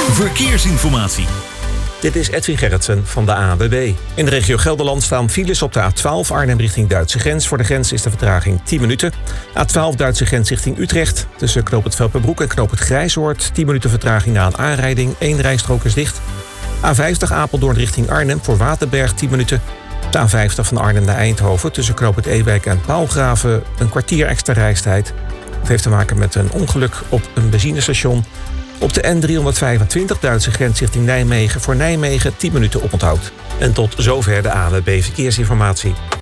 Verkeersinformatie. Dit is Edwin Gerritsen van de ANWB. In de regio Gelderland staan files op de A12 Arnhem richting Duitse grens. Voor de grens is de vertraging 10 minuten. A12 Duitse grens richting Utrecht. Tussen knoop het Velperbroek en knoop het Grijzoord. 10 minuten vertraging na een aanrijding. 1 rijstrook is dicht. A50 Apeldoorn richting Arnhem voor Waterberg 10 minuten. De A50 van Arnhem naar Eindhoven tussen knoop het Ewijk en Paalgraven. Een kwartier extra reistijd. Het heeft te maken met een ongeluk op een benzinestation. Op de N325 Duitse grens richting Nijmegen voor Nijmegen 10 minuten oponthoud. En tot zover de ANWB Verkeersinformatie.